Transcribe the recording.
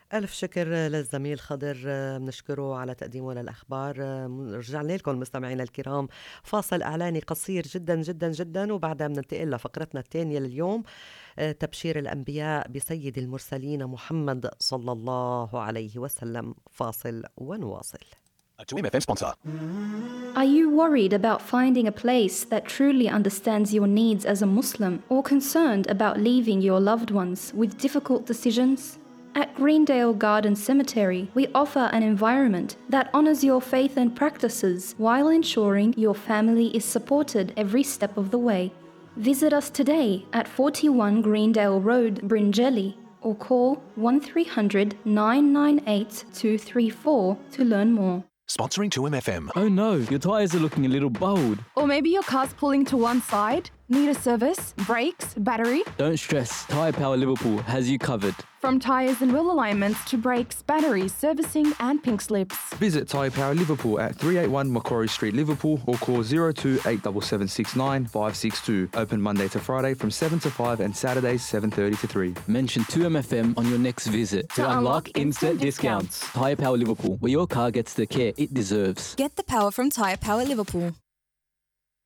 ألف شكر للزميل خضر، بنشكره على تقديمه للأخبار. رجعنا لكم مستمعينا الكرام، فاصل إعلاني قصير جدا جدا جدا، وبعدها بننتقل لفقرتنا الثانية لليوم، تبشير الأنبياء بسيد المرسلين محمد صلى الله عليه وسلم. فاصل ونواصل. A 2MFM sponsor. Are you worried about finding a place that truly understands your needs as a Muslim, or concerned about leaving your loved ones with difficult decisions? At Greendale Garden Cemetery, we offer an environment that honors your faith and practices while ensuring your family is supported every step of the way. Visit us today at 41 Greendale Road, Bringelly, or call 1300 998 234 to learn more. Sponsoring 2MFM. Oh no, your tyres are looking a little bald. Or maybe your car's pulling to one side, need a service, brakes, battery. Don't stress, Tyre Power Liverpool has you covered. From tyres and wheel alignments to brakes, batteries, servicing and pink slips. Visit Tyre Power Liverpool at 381 Macquarie Street, Liverpool, or call 02 87769 562. Open Monday to Friday from 7 to 5 and Saturdays 7:30 to 3. Mention 2MFM on your next visit to unlock instant discounts. Tyre Power Liverpool, where your car gets the care it deserves. Get the power from Tyre Power Liverpool.